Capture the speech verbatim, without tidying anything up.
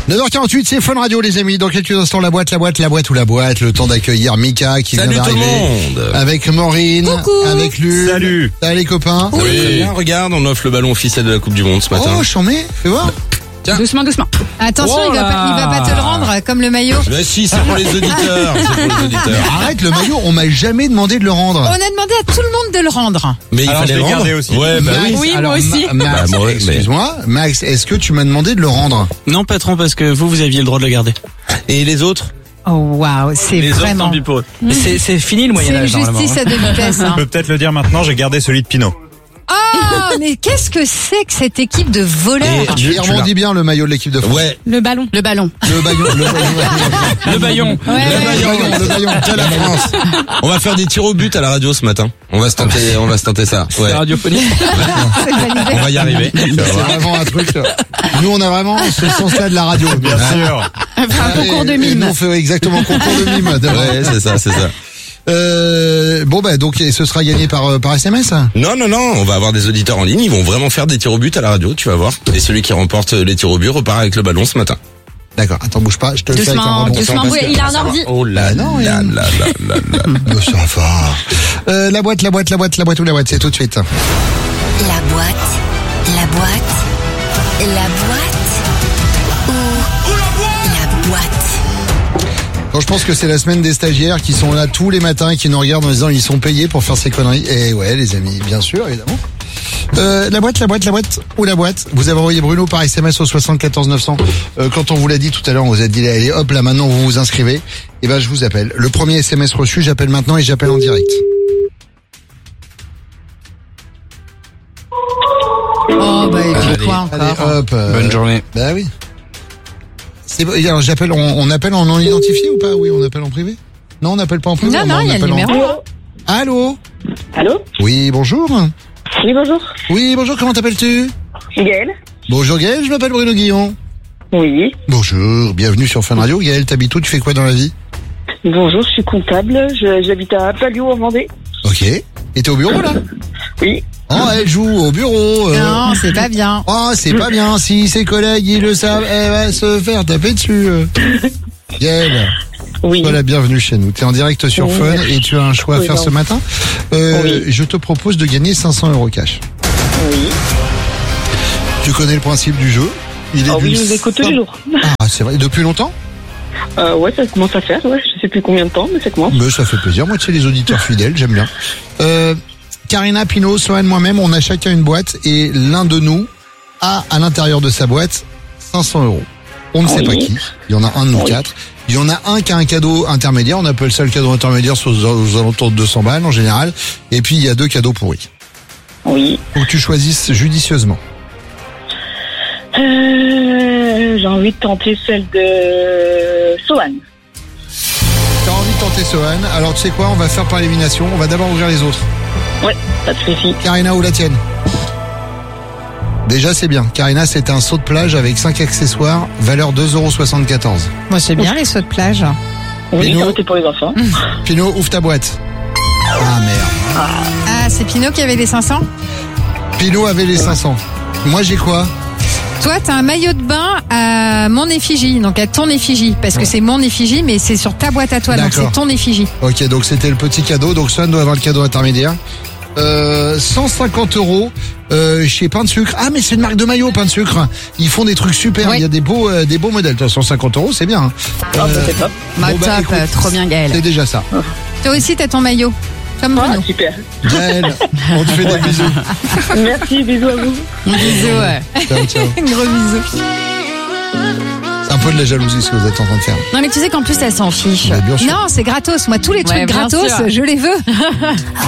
neuf heures quarante-huit, c'est Fun Radio les amis. Dans quelques instants, la boîte, la boîte, la boîte ou la boîte. Le temps d'accueillir Mika qui Salut vient d'arriver. tout le monde. Avec Maureen. Coucou. Avec Lulu. Salut. Salut les copains. Oui. Très bien, regarde, on offre le ballon officiel de la Coupe du Monde ce matin. Oh, j'en mets. Fais voir. Tiens. Doucement, doucement. Attention, Oh il, va là. pas, il va pas te le rendre comme le maillot. Bah si, c'est pour les auditeurs. C'est pour les auditeurs. Arrête, le maillot, on m'a jamais demandé de le rendre. On a demandé à tout le monde de le rendre. Mais il Alors, fallait je le l'ai rendre. gardé aussi. Ouais, bah Max, oui. Oui, moi alors, aussi. Ma- Max, Bah, moi, mais- excuse-moi. Max, est-ce que tu m'as demandé de le rendre? Non, patron, parce que vous, vous aviez le droit de le garder. Et les autres? Oh waouh, c'est Les autres, vraiment. tant pis pour eux. Mais C'est, c'est fini le C'est une Moyen-Âge, normalement. justice à deux vitesses. Je Hein. peux peut-être le dire maintenant, j'ai gardé celui de Pinot. Oh, mais qu'est-ce que c'est que cette équipe de voleurs? Et- Tu rebondis bien le maillot de l'équipe de France. Ouais. Le ballon. Le ballon. Le baillon, le baillon. Le baillon. Ouais, Le ouais. baillon, le baillon. De la France. On va faire des tirs au but à la radio ce matin. On va se tenter, on va se tenter ça. Ouais. C'est radiophonique. C'est validé. On va y arriver. Tu vas C'est voir. vraiment un truc. Nous, on a vraiment ce sens-là de la radio. Bien sûr. Un concours de Et- et mime. nous, on fait exactement concours de mime. Ouais, c'est ça, c'est ça. Euh, bon bah donc et ce sera gagné par euh, par S M S. Non, non, non, on va avoir des auditeurs en ligne, ils vont vraiment faire des tirs au but à la radio, tu vas voir. Et celui qui remporte les tirs au but repart avec le ballon ce matin. D'accord. Attends, bouge pas. Je te le fais avec un Doucement, rebond. doucement. parce que- Il a un ordi. Oh là Ah non, là il- là là là là. Oh, ça va. Euh, la boîte, la boîte, la boîte, la boîte ou la boîte, c'est tout de suite. La boîte, la boîte, la boîte ou la boîte. Bon, je pense que c'est la semaine des stagiaires qui sont là tous les matins et qui nous regardent en disant ils sont payés pour faire ces conneries. Et ouais, les amis, bien sûr, évidemment. Euh, la boîte, la boîte, la boîte ou la boîte. Vous avez envoyé Bruno par S M S au soixante-quatorze neuf cents. Euh, quand on vous l'a dit tout à l'heure, on vous a dit allez hop là maintenant vous vous inscrivez. Et ben je vous appelle. Le premier S M S reçu, j'appelle maintenant et j'appelle en direct. Oh, bah, et puis Allez, quoi Allez encore? hop. euh, Bonne journée. Bah oui. C'est bon, alors j'appelle, on, on appelle en non identifié ou pas? Oui, on appelle en privé. Non, on n'appelle pas en privé. Non, non, on il y a le appelle en- numéro. Allô. Allô? Oui, bonjour. Oui, bonjour. Oui, bonjour. Comment t'appelles-tu? Gaël? Bonjour Gaël, je m'appelle Bruno Guillon. Oui. Bonjour, bienvenue sur Fun Radio. Gaël, t'habites où? Tu fais quoi dans la vie? Bonjour, je suis comptable. Je- J'habite à Palio en Vendée. Ok. Et t'es au bureau là? Oui. Oh, elle joue au bureau. euh. Non, c'est pas bien. Oh, c'est pas bien. Si ses collègues ils le savent, elle va se faire taper dessus. euh. Gaël, Oui. sois la bienvenue chez nous. T'es en direct sur Oui, Fun merci. et tu as un choix à Oui, faire non. ce matin. Euh, Oui. Je te propose de gagner cinq cents euros cash. Oui. Tu connais le principe du jeu. Il est Ah oui, d'une je vous écoute tous simple- les jours. Ah, c'est vrai. Depuis longtemps? Euh, ouais, ça commence à faire. Ouais, je sais plus combien de temps, mais ça commence. Mais ça fait plaisir. Moi, tu sais, les auditeurs fidèles, j'aime bien. Euh, Karina, Pino, Sohan, moi-même, on a chacun une boîte et l'un de nous a à l'intérieur de sa boîte cinq cents euros. On ne sait Oui. pas qui. Il y en a un de nous Oui. quatre. Il y en a un qui a un cadeau intermédiaire. On appelle ça le cadeau intermédiaire aux, aux alentours de deux cents balles en général. Et puis, il y a deux cadeaux pourris. Oui. Faut que tu choisisses judicieusement. Euh, j'ai envie de tenter celle de Sohan. T'as envie de tenter Sohan? Alors, tu sais quoi? On va faire par élimination. On va d'abord ouvrir les autres. Ouais, pas de souci. Karina ou la tienne? Déjà, c'est bien. Karina, c'est un saut de plage avec cinq accessoires, valeur deux euros soixante-quatorze. Moi, c'est bien les sauts de plage. Oui, Pino. ça c'était pour les enfants. Pino, ouvre ta boîte. Ah merde. Ah, c'est Pinot qui avait les cinq cents? Pino avait les cinq cents. Moi, j'ai quoi? Toi, t'as un maillot de bain à mon effigie, donc à ton effigie, parce que c'est mon effigie, mais c'est sur ta boîte à toi, donc D'accord. c'est ton effigie. Ok, donc c'était le petit cadeau. Donc Swan doit avoir le cadeau intermédiaire. Euh, cent cinquante euros euh, chez Pain de Sucre. Ah, mais c'est une marque de maillot, Pain de Sucre. Ils font des trucs super. Oui. Il y a des beaux, euh, des beaux modèles. Toi, cent cinquante euros, c'est bien. hein. Ah, bah, c'est top. Bah, bon, bah, top, écoute, euh, trop bien Gaël. C'est déjà ça. Toi aussi, t'as ton maillot, comme Ah, Bruno. super. Gaël, on te fait des bisous. Merci, bisous à vous. Bisous, ouais. Ciao, ciao. Gros bisous. C'est un peu de la jalousie ce que vous êtes en train de faire. Non, mais tu sais qu'en plus, elle s'en fiche. Bah, bien sûr. Non, c'est gratos. Moi, tous les trucs Ouais, bien gratos, sûr. je les veux.